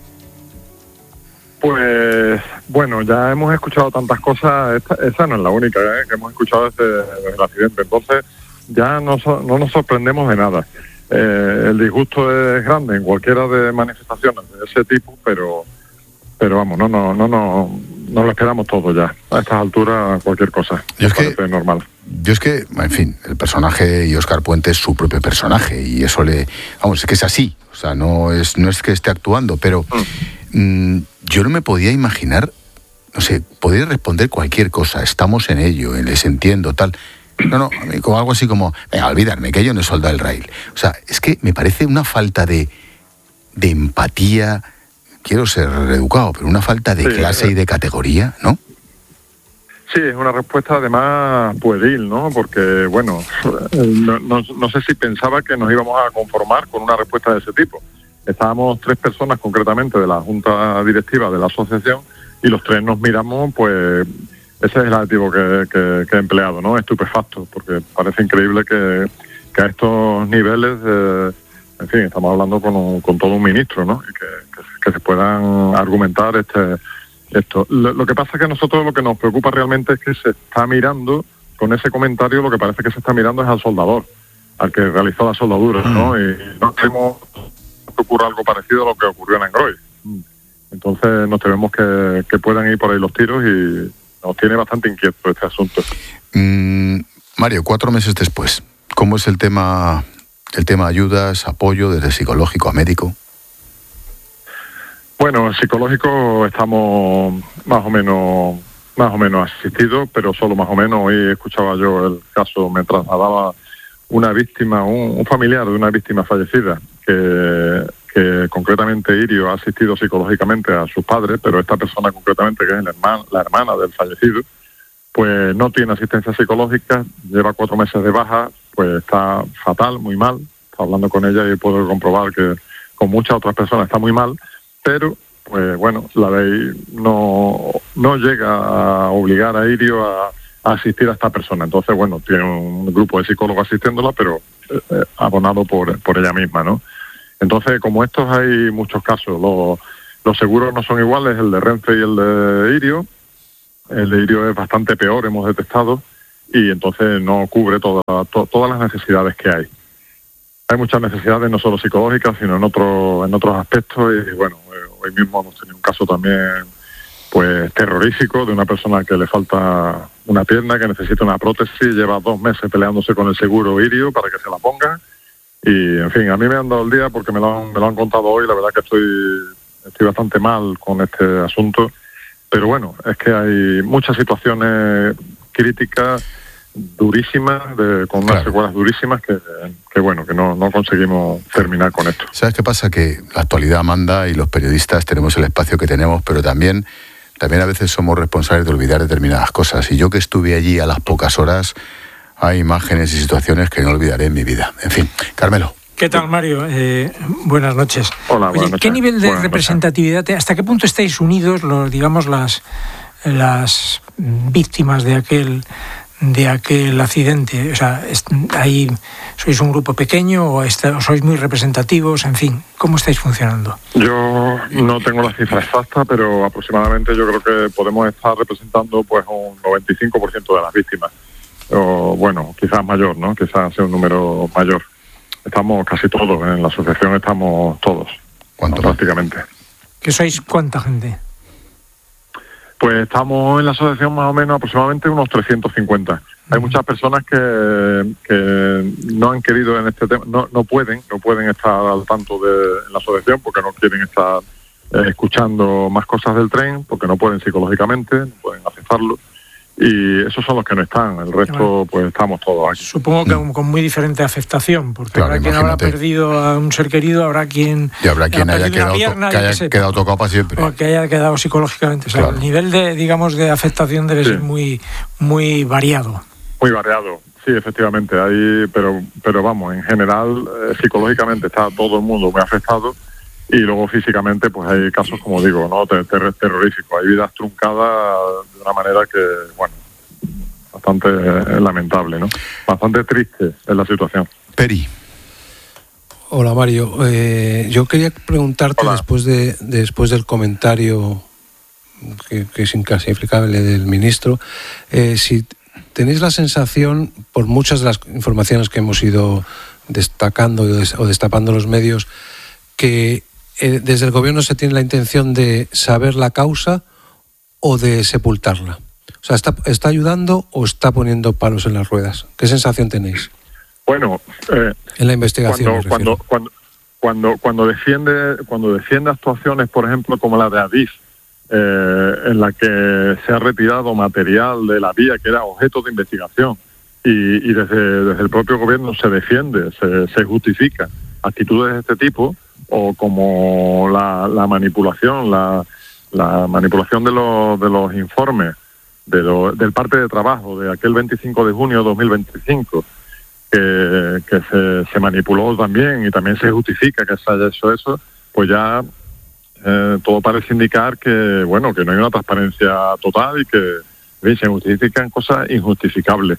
Pues, bueno, ya hemos escuchado tantas cosas, esa no es la única que hemos escuchado desde el accidente, entonces ya no nos sorprendemos de nada. El disgusto es grande en cualquiera de manifestaciones de ese tipo, pero vamos, no lo esperamos todo ya. A estas alturas cualquier cosa. Yo es que normal. Yo es que, en fin, el personaje y Óscar Puente es su propio personaje y eso es que es así. O sea, no es que esté actuando, pero yo no me podía imaginar, no sé, podría responder cualquier cosa. Estamos en ello, les entiendo, tal. No, como algo así como, venga, olvidarme que yo no he soldado el raíl. O sea, es que me parece una falta de empatía, quiero ser educado, pero una falta de clase y de categoría, ¿no? Sí, es una respuesta además pueril, ¿no? Porque, bueno, no sé si pensaba que nos íbamos a conformar con una respuesta de ese tipo. Estábamos 3 personas concretamente de la Junta Directiva de la asociación y los 3 nos miramos, pues... Ese es el adjetivo que he empleado, ¿no? Estupefacto, porque parece increíble que a estos niveles, en fin, estamos hablando con todo un ministro, ¿no? Y que se puedan argumentar esto. Lo que pasa es que a nosotros lo que nos preocupa realmente es que se está mirando, con ese comentario, lo que parece que se está mirando es al soldador, al que realizó la soldadura, ¿no? Y no queremos que ocurra algo parecido a lo que ocurrió en Angroy. Entonces nos tememos que puedan ir por ahí los tiros y... Nos tiene bastante inquieto este asunto. Mario, 4 meses después, ¿cómo es el tema ayudas, apoyo, desde psicológico a médico? Bueno, psicológico estamos más o menos asistidos, pero solo más o menos. Hoy escuchaba yo el caso, me trasladaba una víctima, un familiar de una víctima fallecida, que concretamente Irio ha asistido psicológicamente a sus padres, pero esta persona concretamente, que es la hermana del fallecido, pues no tiene asistencia psicológica, lleva 4 meses de baja, pues está fatal, muy mal. Está hablando con ella y puedo comprobar que con muchas otras personas está muy mal, pero pues bueno, la ley no llega a obligar a Irio a asistir a esta persona. Entonces, bueno, tiene un grupo de psicólogos asistiéndola, pero abonado por ella misma, ¿no? Entonces, como estos hay muchos casos. Los seguros no son iguales, el de Renfe y el de Irio. El de Irio es bastante peor, hemos detectado, y entonces no cubre todas las necesidades que hay. Hay muchas necesidades, no solo psicológicas, sino en otros aspectos. Y bueno, hoy mismo hemos tenido un caso también pues terrorífico de una persona que le falta una pierna, que necesita una prótesis, lleva 2 meses peleándose con el seguro Irio para que se la ponga. Y en fin, a mí me han dado el día porque me lo han contado hoy. La verdad que estoy bastante mal con este asunto. Pero bueno, es que hay muchas situaciones críticas, durísimas, con unas secuelas durísimas que bueno, que no conseguimos terminar con esto. ¿Sabes qué pasa? Que la actualidad manda y los periodistas tenemos el espacio que tenemos, pero también a veces somos responsables de olvidar determinadas cosas. Y yo que estuve allí a las pocas horas, hay imágenes y situaciones que no olvidaré en mi vida. En fin, Carmelo. ¿Qué tal, Mario? Buenas noches. Hola, buenas noches. ¿Qué nivel de representatividad, hasta qué punto estáis unidos, digamos, las víctimas de aquel accidente? O sea, ahí ¿sois un grupo pequeño o sois muy representativos? En fin, ¿cómo estáis funcionando? Yo no tengo la cifra exacta, pero aproximadamente yo creo que podemos estar representando pues un 95% de las víctimas. O bueno, quizás mayor, ¿no? Quizás sea un número mayor. Estamos casi todos, en la asociación estamos todos. ¿Cuánto? Prácticamente. ¿Que sois cuánta gente? Pues estamos en la asociación más o menos aproximadamente unos 350. Hay muchas personas que no han querido en este tema, no pueden estar al tanto de la asociación porque no quieren estar escuchando más cosas del tren, porque no pueden psicológicamente, no pueden aceptarlo. Y esos son los que no están, el resto pues estamos todos aquí. Supongo que con muy diferente afectación, porque claro, habrá quien habrá perdido a un ser querido, habrá quien haya quedado tocado para siempre. O que haya quedado psicológicamente. O sea, claro. El nivel de afectación debe ser muy, muy variado. Muy variado, sí, efectivamente. Pero vamos, en general, psicológicamente está todo el mundo muy afectado. Y luego físicamente pues hay casos, como digo, ¿no? Terroríficos. Hay vidas truncadas de una manera que, bueno, bastante lamentable, ¿no? Bastante triste es la situación. Peri. Hola, Mario. Yo quería preguntarte, después del comentario que es inclasificable del ministro, si tenéis la sensación, por muchas de las informaciones que hemos ido destacando o destapando los medios, que desde el gobierno se tiene la intención de saber la causa o de sepultarla. O sea, ¿está ayudando o está poniendo palos en las ruedas? ¿Qué sensación tenéis? Bueno, en la investigación. Cuando defiende actuaciones, por ejemplo, como la de Adif, en la que se ha retirado material de la vía que era objeto de investigación y desde el propio gobierno se defiende, se justifica actitudes de este tipo, o como la manipulación, la manipulación de los informes del parte de trabajo de aquel 25 de junio de 2025, que se manipuló también y también se justifica que se haya hecho eso, pues ya todo parece indicar que no hay una transparencia total y que se justifican cosas injustificables.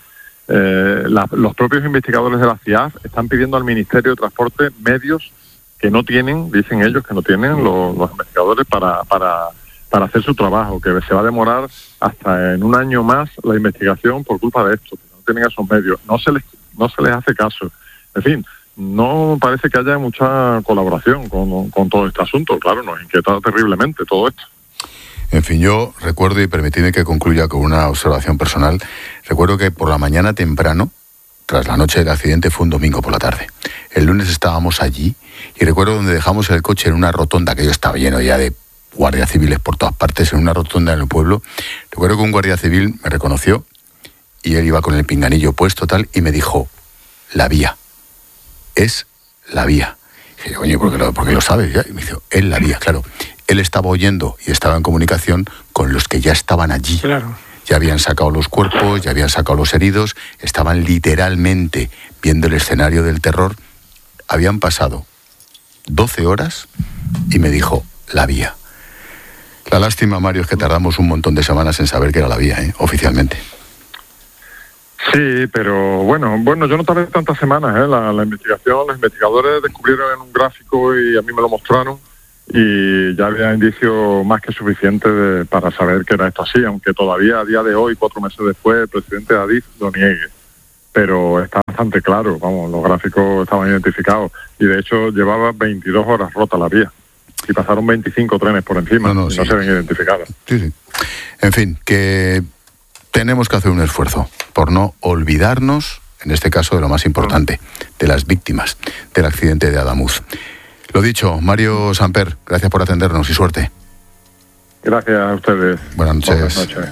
Los propios investigadores de la CIAF están pidiendo al Ministerio de Transporte medios que no tienen, dicen ellos que no tienen los investigadores para hacer su trabajo, que se va a demorar hasta en un año más la investigación por culpa de esto, que no tienen esos medios, no se les hace caso. En fin, no parece que haya mucha colaboración con todo este asunto. Claro, nos inquieta terriblemente todo esto. En fin, yo recuerdo, y permitidme que concluya con una observación personal, recuerdo que por la mañana temprano, tras la noche del accidente, fue un domingo por la tarde. El lunes estábamos allí y recuerdo donde dejamos el coche en una rotonda, que yo estaba lleno ya de guardias civiles por todas partes, en una rotonda en el pueblo. Recuerdo que un guardia civil me reconoció y él iba con el pinganillo puesto tal y me dijo, la vía, es la vía. Y dije, coño, ¿por qué lo sabes? Y me dijo, es la vía, claro. Él estaba oyendo y estaba en comunicación con los que ya estaban allí. Claro. Ya habían sacado los cuerpos, ya habían sacado los heridos, estaban literalmente viendo el escenario del terror. Habían pasado 12 horas y me dijo, la vía. La lástima, Mario, es que tardamos un montón de semanas en saber que era la vía, oficialmente. Sí, pero bueno, yo no tardé tantas semanas, la investigación, los investigadores descubrieron en un gráfico y a mí me lo mostraron y ya había indicios más que suficientes para saber que era esto así, aunque todavía a día de hoy, 4 meses después, el presidente Adif lo niegue. Pero está bastante claro, vamos, los gráficos estaban identificados y de hecho llevaba 22 horas rota la vía y pasaron 25 trenes por encima y no se ven identificados. Sí. En fin, que tenemos que hacer un esfuerzo por no olvidarnos, en este caso, de lo más importante, de las víctimas del accidente de Adamuz. Lo dicho, Mario Samper, gracias por atendernos y suerte. Gracias a ustedes. Buenas noches. Buenas noches.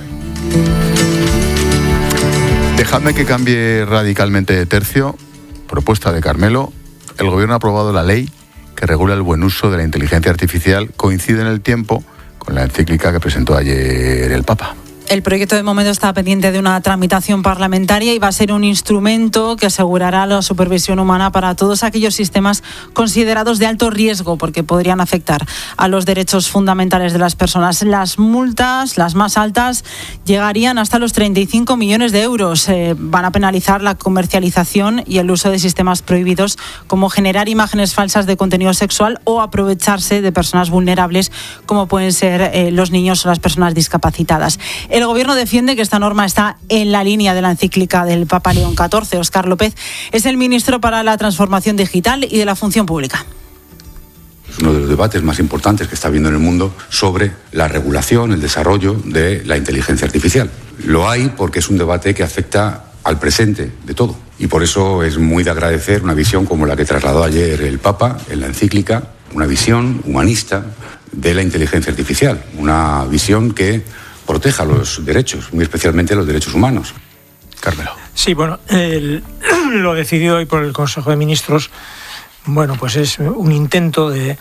Dejadme que cambie radicalmente de tercio. Propuesta de Carmelo. El Gobierno ha aprobado la ley que regula el buen uso de la inteligencia artificial. Coincide en el tiempo con la encíclica que presentó ayer el Papa. El proyecto de momento está pendiente de una tramitación parlamentaria y va a ser un instrumento que asegurará la supervisión humana para todos aquellos sistemas considerados de alto riesgo, porque podrían afectar a los derechos fundamentales de las personas. Las multas, las más altas, llegarían hasta los 35 millones de euros. Van a penalizar la comercialización y el uso de sistemas prohibidos, como generar imágenes falsas de contenido sexual o aprovecharse de personas vulnerables, como pueden ser los niños o las personas discapacitadas. El Gobierno defiende que esta norma está en la línea de la encíclica del Papa León XIV. Óscar López es el ministro para la Transformación Digital y de la Función Pública. Es uno de los debates más importantes que está habiendo en el mundo sobre la regulación, el desarrollo de la inteligencia artificial. Lo hay porque es un debate que afecta al presente de todo. Y por eso es muy de agradecer una visión como la que trasladó ayer el Papa en la encíclica, una visión humanista de la inteligencia artificial, una visión que proteja los derechos, muy especialmente los derechos humanos. Carmelo. Sí, bueno, lo decidido hoy por el Consejo de Ministros, bueno, pues es un intento de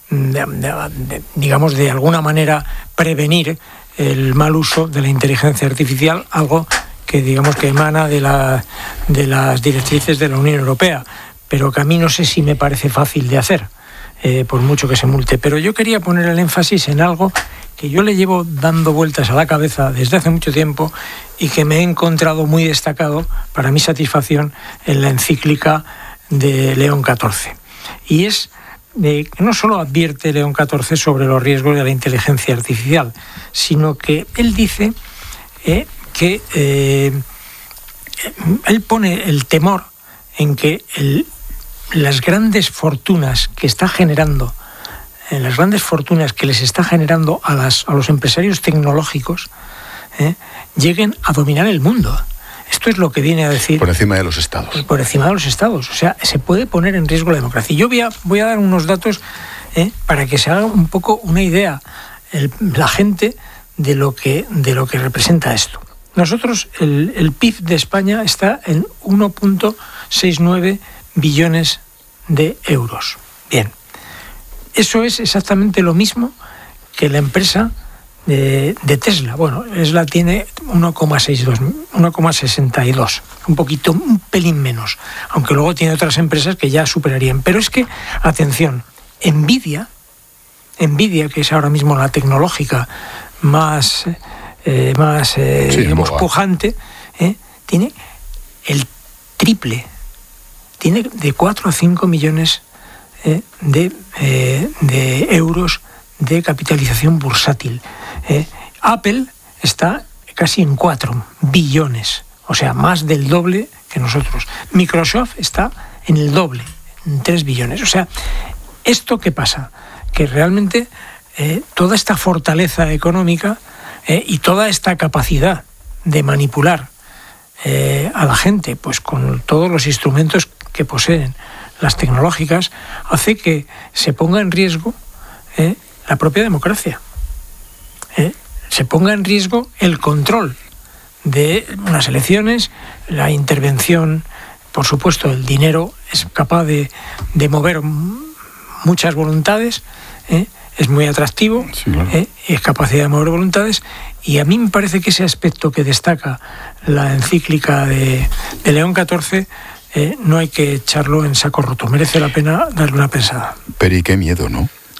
digamos, de alguna manera prevenir el mal uso de la inteligencia artificial, algo que digamos que emana de las directrices de la Unión Europea, pero que a mí no sé si me parece fácil de hacer, por mucho que se multe. Pero yo quería poner el énfasis en algo que yo le llevo dando vueltas a la cabeza desde hace mucho tiempo y que me he encontrado muy destacado, para mi satisfacción, en la encíclica de León XIV. Y es que no solo advierte León XIV sobre los riesgos de la inteligencia artificial, sino que él dice que él pone el temor en que las grandes fortunas que está generando, las grandes fortunas que les está generando a los empresarios tecnológicos, lleguen a dominar el mundo. Esto es lo que viene a decir... Por encima de los estados. Por encima de los estados. O sea, se puede poner en riesgo la democracia. Y yo voy a dar unos datos para que se haga un poco una idea la gente de lo que representa esto. Nosotros, el PIB de España está en 1,69 billones de euros. Bien. Eso es exactamente lo mismo que la empresa de Tesla. Bueno, Tesla tiene 1,62, un pelín menos, aunque luego tiene otras empresas que ya superarían. Pero es que, atención, Nvidia, que es ahora mismo la tecnológica más digamos, pujante, tiene el triple, tiene de 4 a 5 millones de euros de capitalización bursátil. Apple está casi en 4 billones, o sea, más del doble que nosotros. Microsoft está en el doble, en 3 billones. O sea, ¿esto qué pasa? Que realmente toda esta fortaleza económica y toda esta capacidad de manipular a la gente, pues con todos los instrumentos que poseen las tecnológicas, hace que se ponga en riesgo la propia democracia. Se ponga en riesgo el control de unas elecciones, la intervención, por supuesto, el dinero es capaz de mover muchas voluntades, es muy atractivo, sí, claro. Es capacidad de mover voluntades, y a mí me parece que ese aspecto que destaca la encíclica de León XIV no hay que echarlo en saco roto, merece la pena darle una pensada. Pero y qué miedo, ¿no?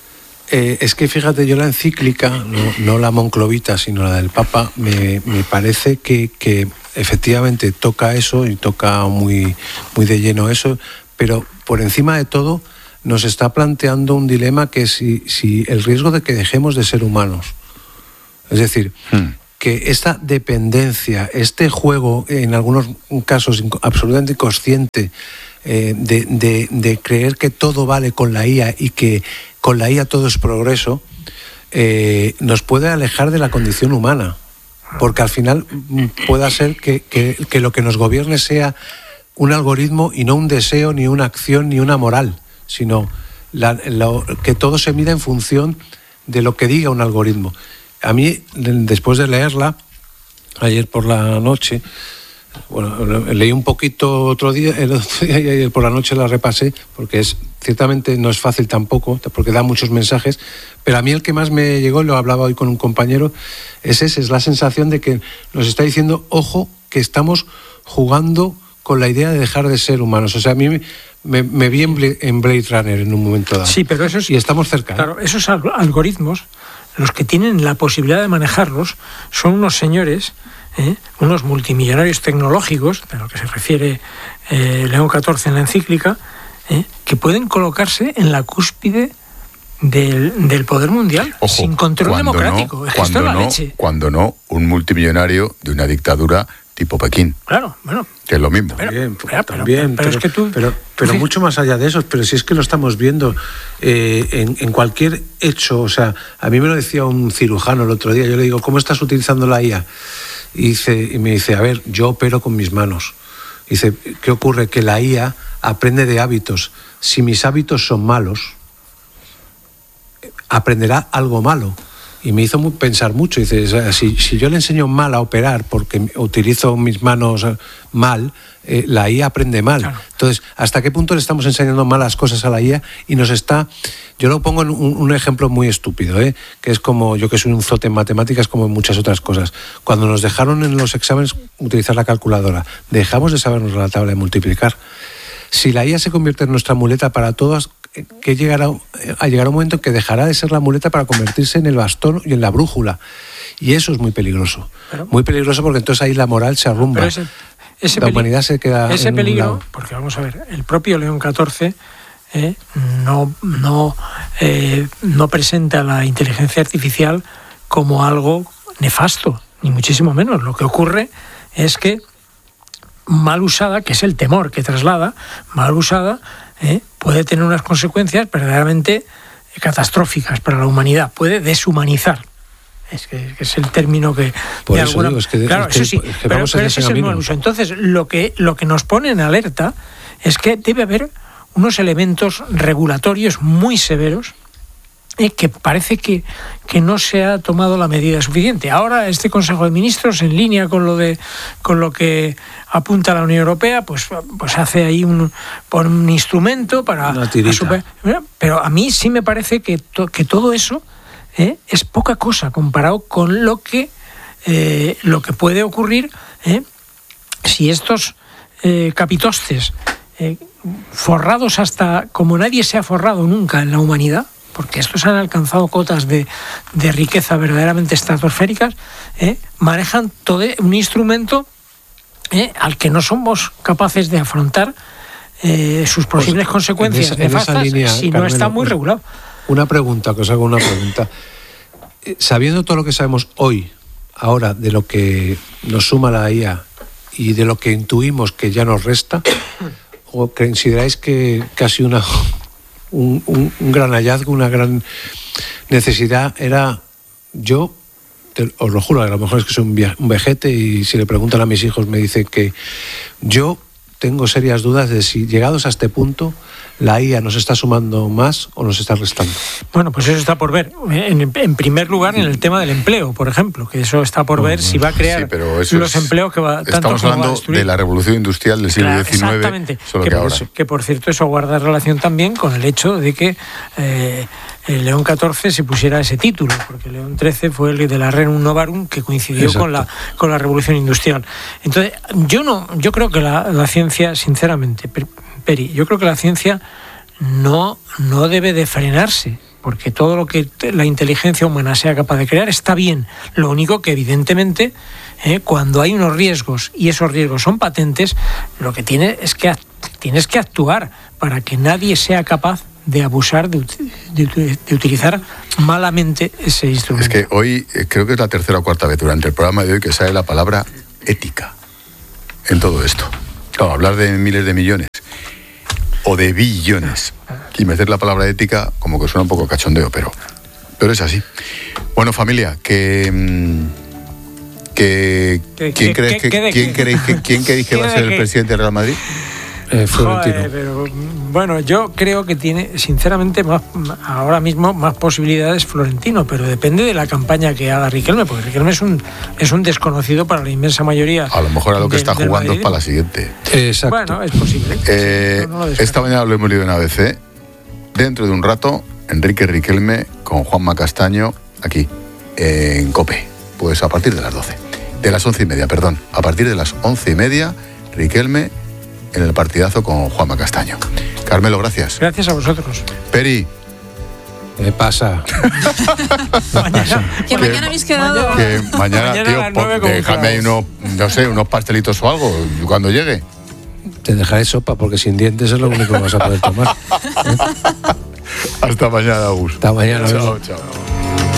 Es que fíjate, yo la encíclica, no la monclovita, sino la del Papa, me parece que efectivamente toca eso y toca muy, muy de lleno eso, pero por encima de todo nos está planteando un dilema que si el riesgo de que dejemos de ser humanos, es decir, que esta dependencia, este juego, en algunos casos absolutamente inconsciente, de creer que todo vale con la IA y que con la IA todo es progreso, nos puede alejar de la condición humana, porque al final pueda ser que lo que nos gobierne sea un algoritmo y no un deseo, ni una acción, ni una moral, sino que todo se mida en función de lo que diga un algoritmo. A mí, después de leerla, ayer por la noche, leí un poquito el otro día y ayer por la noche la repasé, porque ciertamente no es fácil tampoco, porque da muchos mensajes, pero a mí el que más me llegó, lo hablaba hoy con un compañero, es la sensación de que nos está diciendo, ojo, que estamos jugando con la idea de dejar de ser humanos. O sea, a mí me vi en Blade Runner en un momento dado. Sí, pero y estamos cerca. Claro, esos algoritmos, los que tienen la posibilidad de manejarlos, son unos señores, unos multimillonarios tecnológicos, de lo que se refiere León XIV en la encíclica, que pueden colocarse en la cúspide del poder mundial. Ojo, sin control democrático. Es que esto es la leche. Cuando no, un multimillonario de una dictadura tipo Pekín. Claro, bueno. Que es lo mismo. Pero mucho más allá de eso, pero si es que lo estamos viendo en cualquier hecho. O sea, a mí me lo decía un cirujano el otro día, yo le digo, ¿cómo estás utilizando la IA? Y me dice, a ver, yo opero con mis manos. Dice, ¿qué ocurre? Que la IA aprende de hábitos. Si mis hábitos son malos, aprenderá algo malo. Y me hizo pensar mucho. Dice, si yo le enseño mal a operar porque utilizo mis manos mal, la IA aprende mal. Claro. Entonces, ¿hasta qué punto le estamos enseñando malas cosas a la IA? Y nos está... Yo lo pongo en un ejemplo muy estúpido, que es como, yo que soy un zote en matemáticas, como en muchas otras cosas. Cuando nos dejaron en los exámenes utilizar la calculadora, dejamos de sabernos la tabla de multiplicar. Si la IA se convierte en nuestra muleta para todas, que llegará un momento en que dejará de ser la muleta para convertirse en el bastón y en la brújula. Y eso es muy peligroso. Muy peligroso, porque entonces ahí la moral se arrumba. La humanidad se queda ese en peligro, un lado. Porque vamos a ver, el propio León XIV no presenta la inteligencia artificial como algo nefasto, ni muchísimo menos. Lo que ocurre es que mal usada, que es el temor que traslada, mal usada, puede tener unas consecuencias verdaderamente catastróficas para la humanidad, puede deshumanizar. Es que es el término que... Por eso alguna... digo, es que, claro, eso sí, pero ese es el mal uso. Entonces, lo que nos pone en alerta es que debe haber unos elementos regulatorios muy severos, que parece que no se ha tomado la medida suficiente. Ahora este Consejo de Ministros, en línea con lo que apunta la Unión Europea, pues hace ahí un instrumento para... Pero a mí sí me parece que todo eso es poca cosa comparado con lo que puede ocurrir si estos capitostes forrados hasta como nadie se ha forrado nunca en la humanidad, porque estos han alcanzado cotas de riqueza verdaderamente estratosféricas, manejan todo un instrumento al que no somos capaces de afrontar sus posibles consecuencias nefastas si no está muy regulado. Os hago una pregunta. Sabiendo todo lo que sabemos hoy, ahora, de lo que nos suma la IA y de lo que intuimos que ya nos resta, ¿o consideráis que casi un gran hallazgo, una gran necesidad era... Yo, os lo juro, a lo mejor es que soy un vejete y si le preguntan a mis hijos me dicen que yo tengo serias dudas de si llegados a este punto la IA nos está sumando más o nos está restando. Bueno, pues eso está por ver. En primer lugar, en el tema del empleo, por ejemplo, que eso está por ver si va a crear los empleos que va... Estamos hablando de la revolución industrial del siglo XIX. Exactamente. Solo que por cierto, eso guarda relación también con el hecho de que León XIV se pusiera ese título, porque León XIII fue el de la Rerum Novarum, que coincidió con la revolución industrial. Entonces, yo creo que la ciencia, sinceramente, Peri, yo creo que la ciencia no debe de frenarse porque todo lo que la inteligencia humana sea capaz de crear está bien. Lo único que evidentemente cuando hay unos riesgos y esos riesgos son patentes, lo que tienes que actuar para que nadie sea capaz de abusar, de utilizar malamente ese instrumento. Es que hoy creo que es la tercera o cuarta vez durante el programa de hoy que sale la palabra ética en todo esto. Claro, hablar de miles de millones o de billones y meter la palabra ética como que suena un poco cachondeo, pero es así. Bueno, familia, ¿quién queréis que va a ser el presidente del Real Madrid? Florentino. Pero bueno, yo creo que tiene sinceramente ahora mismo más posibilidades Florentino, pero depende de la campaña que haga Riquelme, porque Riquelme es un desconocido para la inmensa mayoría. A lo mejor a lo que está jugando es para la siguiente. Exacto. Bueno, es posible. Esta mañana lo hemos leído en ABC. Dentro de un rato, Enrique Riquelme con Juanma Castaño aquí en COPE. Pues a partir de las 12. De las 11:30, perdón. A partir de las 11:30, Riquelme en el partidazo con Juanma Castaño. Carmelo, gracias. Gracias a vosotros. Peri. ¿Qué pasa? Que mañana habéis quedado. Que mañana, tío, déjame ahí unos pastelitos o algo cuando llegue. Te dejaré sopa porque sin dientes es lo único que vas a poder tomar. Hasta mañana, Agus. Hasta mañana. Chao, chao.